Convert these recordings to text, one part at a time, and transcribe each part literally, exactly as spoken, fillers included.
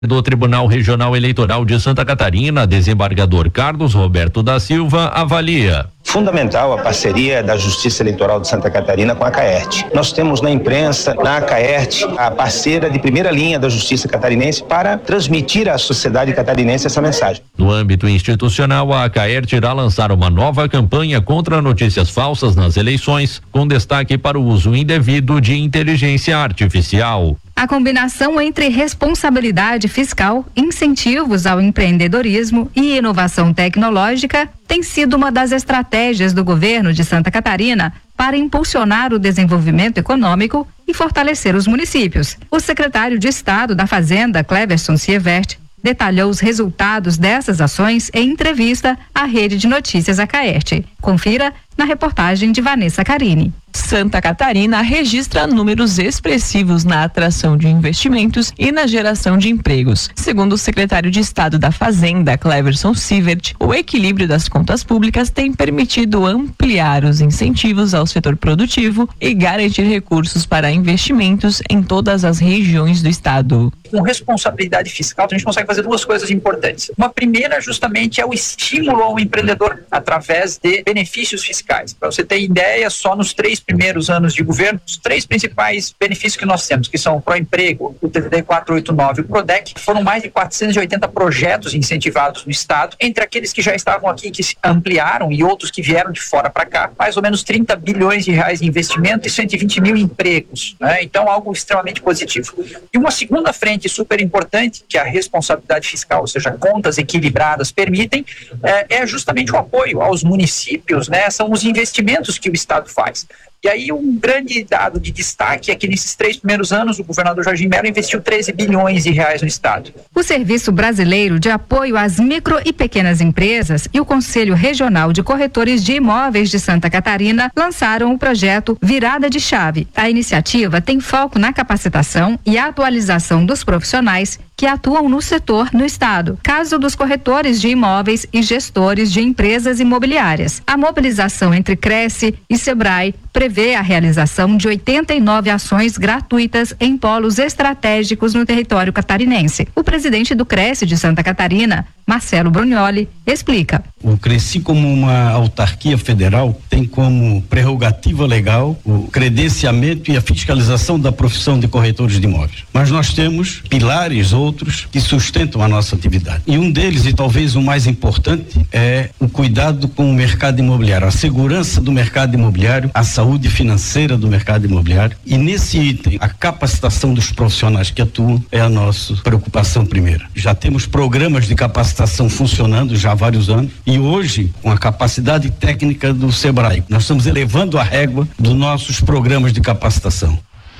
Do Tribunal Regional Eleitoral de Santa Catarina, desembargador Carlos Roberto da Silva avalia. Fundamental a parceria da Justiça Eleitoral de Santa Catarina com a CAERT. Nós temos na imprensa, na CAERT, a parceira de primeira linha da Justiça Catarinense para transmitir à sociedade catarinense essa mensagem. No âmbito institucional, a CAERT irá lançar uma nova campanha contra notícias falsas nas eleições, com destaque para o uso indevido de inteligência artificial. A combinação entre responsabilidade fiscal, incentivos ao empreendedorismo e inovação tecnológica tem sido uma das estratégias do governo de Santa Catarina para impulsionar o desenvolvimento econômico e fortalecer os municípios. O secretário de Estado da Fazenda, Cleverson Sievert, detalhou os resultados dessas ações em entrevista à Rede de Notícias A CAERT. Confira na reportagem de Vanessa Carini. Santa Catarina registra números expressivos na atração de investimentos e na geração de empregos. Segundo o secretário de Estado da Fazenda, Cleverson Sievert, o equilíbrio das contas públicas tem permitido ampliar os incentivos ao setor produtivo e garantir recursos para investimentos em todas as regiões do estado. Com responsabilidade fiscal, a gente consegue fazer duas coisas importantes. Uma primeira, justamente, é o estímulo ao empreendedor através de benefícios fiscais. Para você ter ideia, só nos três primeiros anos de governo, os três principais benefícios que nós temos, que são o Proemprego, o T D quatrocentos e oitenta e nove e o Prodec, foram mais de quatrocentos e oitenta projetos incentivados no estado, entre aqueles que já estavam aqui, que se ampliaram, e outros que vieram de fora para cá, mais ou menos trinta bilhões de reais de investimento e cento e vinte mil empregos, né? Então, algo extremamente positivo. E uma segunda frente super importante, que é a responsabilidade fiscal, ou seja, contas equilibradas permitem, é, é justamente o apoio aos municípios, né? São os investimentos que o estado faz. E aí um grande dado de destaque é que nesses três primeiros anos o governador Jorginho Melo investiu treze bilhões de reais no estado. O Serviço Brasileiro de Apoio às Micro e Pequenas Empresas e o Conselho Regional de Corretores de Imóveis de Santa Catarina lançaram o projeto Virada de Chave. A iniciativa tem foco na capacitação e atualização dos profissionais que atuam no setor no estado, caso dos corretores de imóveis e gestores de empresas imobiliárias. A mobilização entre Cresce e Sebrae prevê a realização de oitenta e nove ações gratuitas em polos estratégicos no território catarinense. O presidente do Cresce de Santa Catarina, Marcelo Brunioli, explica. O Cresci, como uma autarquia federal, tem como prerrogativa legal o credenciamento e a fiscalização da profissão de corretores de imóveis. Mas nós temos pilares outros que sustentam a nossa atividade. E um deles, e talvez o mais importante, é o cuidado com o mercado imobiliário, a segurança do mercado imobiliário, a saúde financeira do mercado imobiliário. E nesse item, a capacitação dos profissionais que atuam é a nossa preocupação primeira. Já temos programas de capacitação funcionando já há vários anos e hoje, com a capacidade técnica do Sebrae, nós estamos elevando a régua dos nossos programas de capacitação.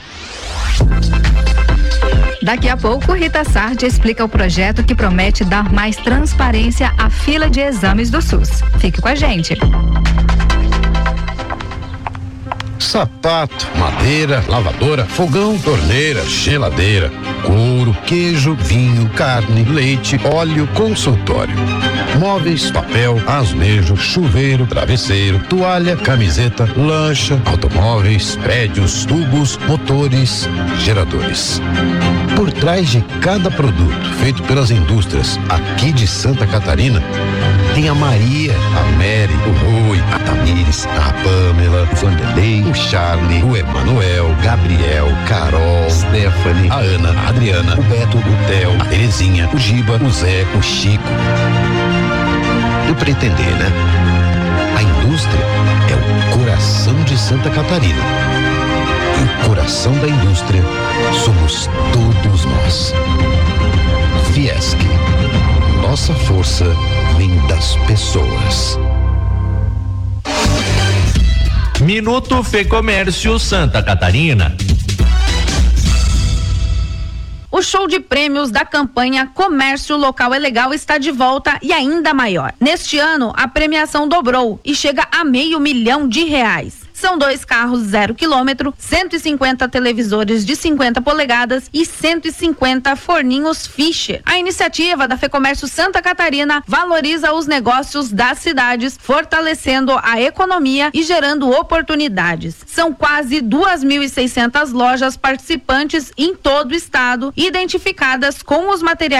Daqui a pouco, Rita Sardi explica o projeto que promete dar mais transparência à fila de exames do SUS. Fique com a gente. Sapato, madeira, lavadora, fogão, torneira, geladeira, couro, queijo, vinho, carne, leite, óleo, consultório. Móveis, papel, azulejo, chuveiro, travesseiro, toalha, camiseta, lancha, automóveis, prédios, tubos, motores, geradores. Por trás de cada produto feito pelas indústrias aqui de Santa Catarina, tem a Maria, a Mary, o Rui, a Tamires, a Pamela, o Vanderlei, o Charlie, o Emanuel, Gabriel, Carol, Stephanie, a Ana, a Adriana, o Beto, o Theo, a Terezinha, o Giba, o Zé, o Chico. Deu pra entender, né? A indústria é o coração de Santa Catarina. E o coração da indústria somos todos nós. Fiesc. Nossa força vem das pessoas. Minuto Fê Comércio Santa Catarina. O show de prêmios da campanha Comércio Local é Legal está de volta e ainda maior. Neste ano, a premiação dobrou e chega a meio milhão de reais. São dois carros zero quilômetro, cento e cinquenta televisores de cinquenta polegadas e cento e cinquenta forninhos Fischer. A iniciativa da FEComércio Santa Catarina valoriza os negócios das cidades, fortalecendo a economia e gerando oportunidades. São quase duas mil e seiscentas lojas participantes em todo o estado, identificadas com os materiais